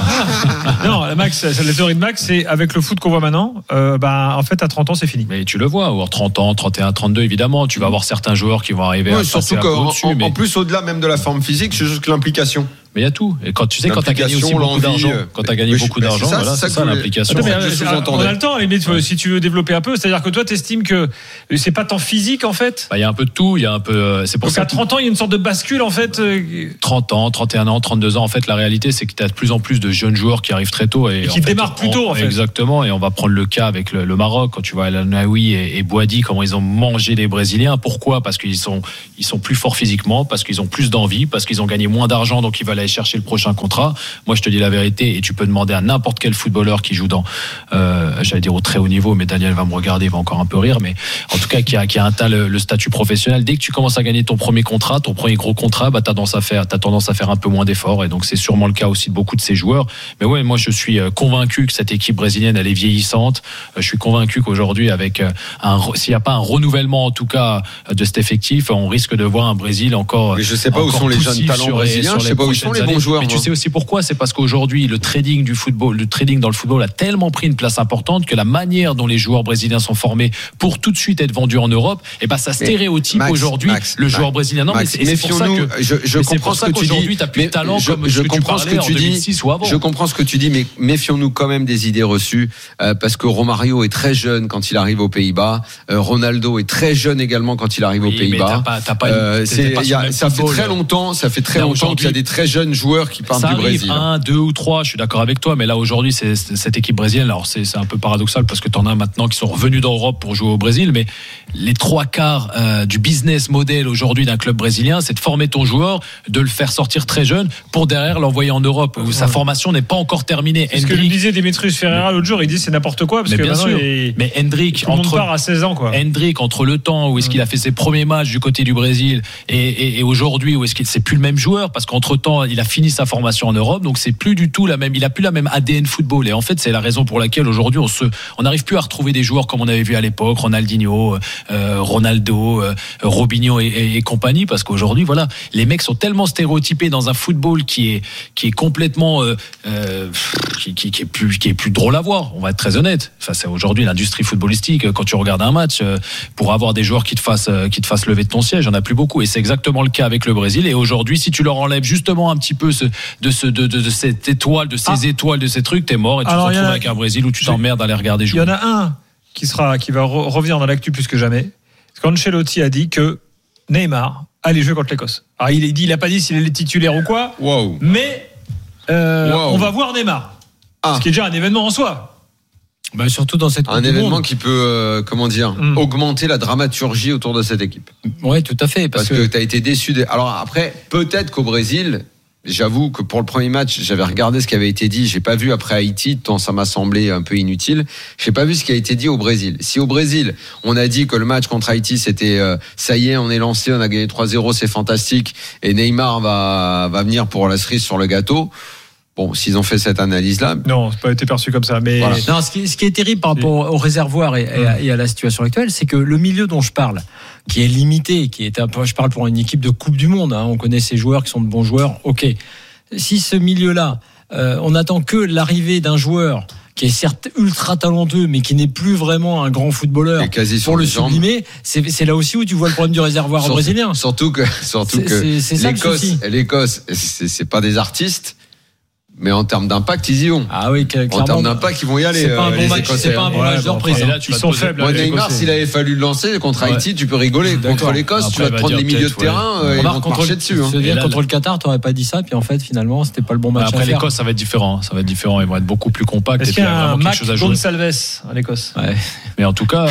Non, la Max, la théorie de Max, c'est avec le foot qu'on voit maintenant. Euh, bah, en fait, à trente ans, c'est fini. Mais tu le vois, ou à trente ans, trente et un, trente-deux, évidemment, tu vas avoir certains joueurs qui vont arriver oui, à surtout passer un peu au-dessus. En, mais... en plus, au-delà même de la forme physique, c'est juste l'implication. Mais il y a tout. Et quand tu sais, quand tu as gagné aussi beaucoup d'argent, quand tu as gagné beaucoup d'argent, ça, voilà, c'est ça, ça l'implication. Attends, mais, euh, on a le temps, à la limite, ouais. Si tu veux développer un peu. C'est-à-dire que toi, tu estimes que c'est pas tant physique, en fait. Bah, il y a un peu de tout. Il y a un peu. C'est pour Donc ça à trente ans, il y a une sorte de bascule, en fait. trente ans, trente et un ans, trente-deux ans. En fait, la réalité, c'est que tu as de plus en plus de jeunes joueurs qui arrivent très tôt et, et qui en fait, démarrent plus tôt, en fait. Exactement. Et on va prendre le cas avec le, le Maroc. Quand tu vois El Naoui et, et Boadi, comment ils ont mangé les Brésiliens. Pourquoi ? Parce qu'ils sont, ils sont plus forts physiquement, parce qu'ils ont plus d'envie, parce qu'ils ont gagné moins d'argent, donc ils veulent aller chercher le prochain contrat. Moi, je te dis la vérité, et tu peux demander à n'importe quel footballeur qui joue dans, euh, j'allais dire au très haut niveau, mais Daniel va me regarder, il va encore un peu rire, mais en tout cas, qui a, qui a atteint le, le statut professionnel. Dès que tu commences à gagner ton premier contrat, ton premier gros contrat, bah, t'as tendance à faire, t'as tendance à faire un peu moins d'efforts, et donc c'est sûrement le cas aussi de beaucoup de ces joueurs. Mais ouais, moi, je suis convaincu que cette équipe brésilienne, elle est vieillissante. Je suis convaincu qu'aujourd'hui, avec un, s'il n'y a pas un renouvellement, en tout cas, de cet effectif, on risque de voir un Brésil encore. Mais je sais pas où sont les jeunes talents brésiliens, je sais pas où sont les bons joueurs. Mais tu sais aussi pourquoi? C'est parce qu'aujourd'hui, le trading du football, le trading dans le football a tellement pris une place importante que la manière dont les joueurs brésiliens sont formés pour tout de suite être vendus en Europe, et ben ça stéréotype Max, aujourd'hui Max, le joueur Max, brésilien. Non, Max, mais c'est, c'est pour ça que je, je comprends ce que tu dis. T'as plus de talent je, comme je ce que comprends tu ce que tu dis. Je comprends ce que tu dis, mais méfions-nous quand même des idées reçues, euh, parce que Romario est très jeune quand il arrive aux Pays-Bas. Euh, Ronaldo est très jeune également quand il arrive oui, aux Pays-Bas. T'as pas, t'as pas euh, c'est, y a, ça fait très longtemps, ça fait très là, longtemps qu'il y a des très jeunes joueurs qui partent du Brésil. Un, deux ou trois, je suis d'accord avec toi, mais là aujourd'hui, c'est, c'est cette équipe brésilienne. Alors c'est, c'est un peu paradoxal parce que t'en as maintenant qui sont revenus d'Europe pour jouer au Brésil, mais les trois quarts euh, du business model aujourd'hui d'un club brésilien, c'est de former ton joueur, de le faire sortir très jeune pour derrière l'envoyer en Europe où ouais. sa formation n'est pas encore terminée. C'est ce que disait Demetrius Ferreira l'autre jour, il dit c'est n'importe quoi parce mais que bien sûr. Il... Mais Hendrick entre part à seize ans quoi. Hendrick entre le temps où est-ce qu'il a fait ses premiers matchs du côté du Brésil et, et, et aujourd'hui où est-ce qu'il c'est plus le même joueur parce qu'entre temps il a fini sa formation en Europe, donc c'est plus du tout la même, il a plus la même A D N football et en fait c'est la raison pour laquelle aujourd'hui on se on n'arrive plus à retrouver des joueurs comme on avait vu à l'époque, Ronaldinho, euh, Ronaldo, euh, Robinho et, et, et compagnie, parce qu'aujourd'hui voilà les mecs sont tellement stéréotypés dans un football qui est qui est complètement euh, euh, qui, qui, qui est plus qui est plus drôle à voir, on va être très honnête. Enfin c'est aujourd'hui l'industrie footballistique, quand tu regardes un match euh, pour avoir des joueurs qui te fassent euh, qui te fassent lever de ton siège, il n'y en a plus beaucoup et c'est exactement le cas avec le Brésil. Et aujourd'hui si tu leur enlèves justement un petit peu ce, de, ce, de, de, de cette étoile, de ces ah. étoiles, de ces trucs, t'es mort et tu Alors, te retrouves a, avec un Brésil où tu t'emmerdes à aller regarder jouer. Il y en a un qui sera qui va re- revenir dans l'actu plus que jamais. Ancelotti a dit que Neymar allait jouer contre l'Écosse. Alors il a dit, il a pas dit s'il est titulaire ou quoi. Wow. Mais euh, wow. on va voir Neymar. Ah. Ce qui est déjà un événement en soi. Bah surtout dans cette un événement monde. qui peut euh, comment dire mm. augmenter la dramaturgie autour de cette équipe. Oui, tout à fait. Parce, parce que, que tu as été déçu. De... Alors après, peut-être qu'au Brésil. J'avoue que pour le premier match, j'avais regardé ce qui avait été dit. J'ai pas vu après Haïti, tant ça m'a semblé un peu inutile. J'ai pas vu ce qui a été dit au Brésil. Si au Brésil, on a dit que le match contre Haïti, c'était euh, ça y est, on est lancé, on a gagné trois zéro, c'est fantastique, et Neymar va va venir pour la cerise sur le gâteau. Bon, s'ils ont fait cette analyse-là. Non, c'est pas été perçu comme ça. Mais voilà. Non, ce qui, ce qui est terrible par rapport au réservoir et, et, à, et à la situation actuelle, c'est que le milieu dont je parle, qui est limité, qui est un peu, je parle pour une équipe de Coupe du Monde, hein, on connaît ces joueurs qui sont de bons joueurs, ok. Si ce milieu-là, euh, on n'attend que l'arrivée d'un joueur qui est certes ultra talentueux, mais qui n'est plus vraiment un grand footballeur pour le sublimer, c'est, c'est là aussi où tu vois le problème du réservoir surtout, brésilien. Surtout que, surtout c'est, que c'est, c'est l'Écosse, l'Écosse, c'est, c'est pas des artistes. Mais en termes d'impact, ils y vont. Ah oui, clairement. En termes d'impact, ils vont y aller. C'est pas un bon match, c'est pas un bon match de reprise. Ils sont faibles. Moi, Neymar, s'il avait fallu le lancer contre Haïti, tu peux rigoler. Contre l'Écosse, tu vas te prendre les milieux de terrain, ils vont te marcher dessus. Contre le Qatar, t'aurais pas dit ça, puis en fait, finalement, c'était pas le bon match. Après l'Écosse, ça va être différent. Ça va être différent. Ils vont être beaucoup plus compacts. Est-ce qu'il y a un Mac Gonçalves en Écosse? Mais en tout cas.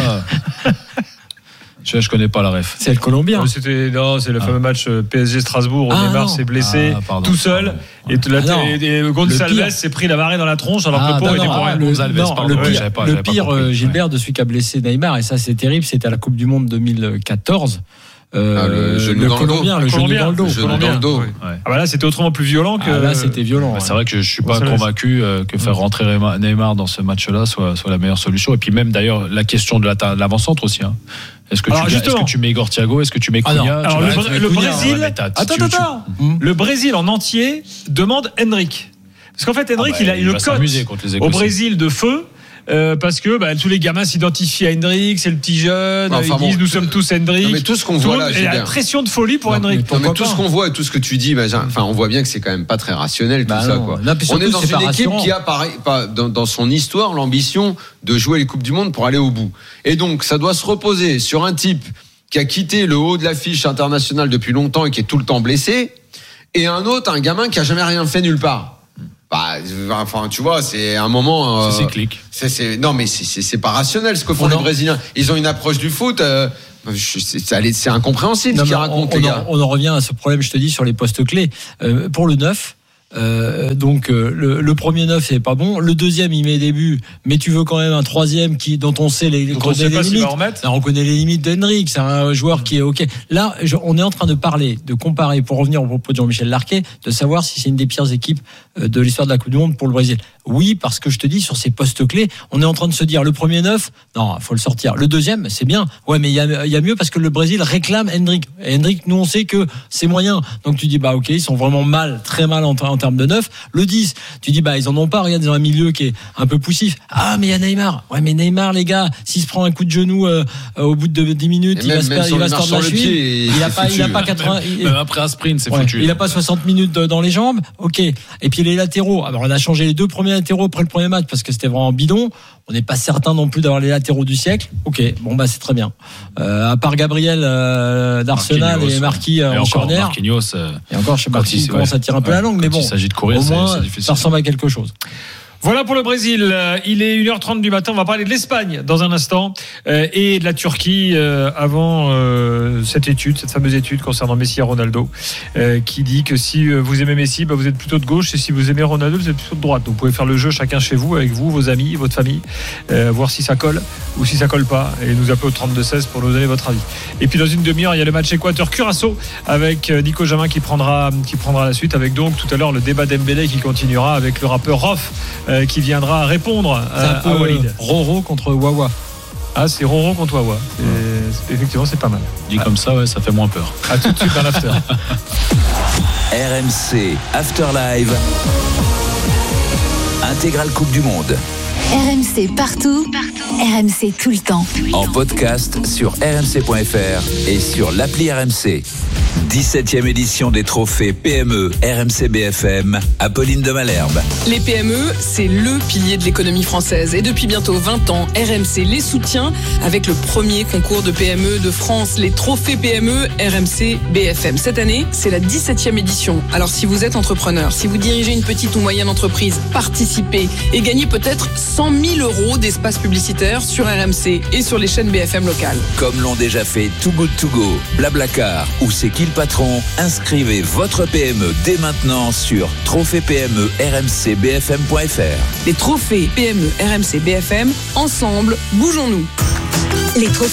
Je, je connais pas la ref. C'est le Colombien. C'était non, c'est le ah. fameux match P S G Strasbourg où ah, Neymar s'est blessé ah, pardon, tout seul pardon. et, la, ah, et, et Gonçalves s'est pris la marée dans la tronche alors ah, que le pauvre était pour rien. Le, non, pardon, le pire, pas, le pire Gilbert, ouais. de celui qui a blessé Neymar, et ça c'est terrible, c'était à la Coupe du Monde deux mille quatorze. euh, ah, le genou le dans Colombien, le, le genou dans le dos. Le genou dans le dos. Ouais. Ouais. Ah bah là, c'était autrement plus violent que. Ah là, c'était violent. Ouais. C'est vrai que je suis pas convaincu que faire rentrer Neymar dans ce match-là soit, soit la meilleure solution. Et puis même d'ailleurs la question de l'avant-centre aussi. Hein. Est-ce que, est-ce que tu mets Igor Thiago? Est-ce que tu mets Cunha? Ah alors, le, le, le Brésil, ouais, attends, attends, attends. Mmh. Le Brésil en entier demande Henrik. Parce qu'en fait, Henrik, ah bah, il a une cote au Brésil de feu. Euh, parce que bah, tous les gamins s'identifient à Hendrik, c'est le petit jeune, enfin, ils bon, disent nous sommes tous Hendrik. Non, mais tout ce qu'on voit là, il y a une pression de folie pour Hendrik. Non, mais tout ce qu'on voit et tout ce que tu dis, bah, enfin, on voit bien que c'est quand même pas très rationnel tout bah ça. Quoi. Non, on est dans une équipe qui a pareil, pas, dans, dans son histoire l'ambition de jouer les Coupes du Monde pour aller au bout. Et donc ça doit se reposer sur un type qui a quitté le haut de l'affiche internationale depuis longtemps et qui est tout le temps blessé, et un autre, un gamin qui a jamais rien fait nulle part. Bah, enfin, tu vois, c'est un moment. Euh, c'est cyclique. C'est, c'est, non, mais c'est, c'est, c'est pas rationnel ce que font on les en... Brésiliens. Ils ont une approche du foot. Euh, c'est, c'est incompréhensible ce qu'ils racontent, les gars. On en revient à ce problème, je te dis, sur les postes clés. Euh, pour le neuf. Euh, donc euh, le, le premier neuf c'est pas bon, le deuxième il met des buts, mais tu veux quand même un troisième qui dont on sait les, on sait les pas limites. Là, on connaît les limites d'Henrik, c'est un joueur qui est ok. Là, je, on est en train de parler, de comparer, pour revenir au propos de Jean-Michel Larquet, de savoir si c'est une des pires équipes de l'histoire de la Coupe du Monde pour le Brésil. Oui, parce que je te dis, sur ces postes clés, on est en train de se dire le premier neuf, non, faut le sortir. Le deuxième, c'est bien. Ouais, mais il y a, y a mieux parce que le Brésil réclame Hendrik. Et Hendrik, nous on sait que c'est moyen. Donc tu dis bah ok, ils sont vraiment mal, très mal en, en termes de neuf. Le dix, tu dis bah ils en ont pas. Regarde, ils ont un milieu qui est un peu poussif. Ah mais il y a Neymar. Ouais mais Neymar les gars, s'il se prend un coup de genou euh, au bout de dix minutes, et il même, va se perdre, il va se tordre la cheville. Il a pas, il a pas quatre-vingts. Il, même après un sprint, c'est ouais, foutu. Il a pas soixante minutes dans les jambes. Ok. Et puis les latéraux. Alors on a changé les deux premiers latéraux après le premier match parce que c'était vraiment bidon. On n'est pas certain non plus d'avoir les latéraux du siècle. Ok, bon bah c'est très bien. Euh, à part Gabriel euh, d'Arsenal Marquinhos, et Marquis euh, en corner. Marquinhos, euh, et encore, je sais pas si commence à tirer un peu ouais, la langue, mais bon. Il s'agit de courir, au moins, c'est, c'est difficile. Ça ressemble à quelque chose. Voilà pour le Brésil. Il est une heure trente du matin. On va parler de l'Espagne dans un instant euh, et de la Turquie euh, avant euh, cette étude, cette fameuse étude concernant Messi et Ronaldo, euh, qui dit que si vous aimez Messi, bah, vous êtes plutôt de gauche, et si vous aimez Ronaldo, vous êtes plutôt de droite. Donc vous pouvez faire le jeu chacun chez vous, avec vous, vos amis, votre famille, euh, voir si ça colle ou si ça colle pas, et nous appeler au trente-deux seize pour nous donner votre avis. Et puis dans une demi-heure, il y a le match Équateur-Curaçao avec Nico Jamin qui prendra qui prendra la suite, avec donc tout à l'heure le débat Dembélé qui continuera avec le rappeur Rof euh, qui viendra répondre à, à Walid. Roro contre Wawa. Ah, c'est Roro contre Wawa. C'est, c'est, effectivement, c'est pas mal. Dit ah. comme ça, ouais, ça fait moins peur. À tout de suite dans l'after. R M C After Live. Intégrale Coupe du Monde. R M C partout, partout. R M C tout le temps. En podcast sur r m c point f r et sur l'appli R M C. dix-septième édition des trophées P M E R M C B F M, Apolline de Malherbe. Les P M E, c'est le pilier de l'économie française. Et depuis bientôt vingt ans, R M C les soutient avec le premier concours de P M E de France, les trophées P M E R M C B F M. Cette année, c'est la dix-septième édition. Alors si vous êtes entrepreneur, si vous dirigez une petite ou moyenne entreprise, participez et gagnez peut-être cent mille euros d'espace publicitaire sur R M C et sur les chaînes B F M locales. Comme l'ont déjà fait Too Good To Go, Blablacar ou C'est qui le patron, inscrivez votre P M E dès maintenant sur trophée P M E R M C B F M point F R. Les trophées P M E R M C B F M, ensemble, bougeons-nous. Les trophées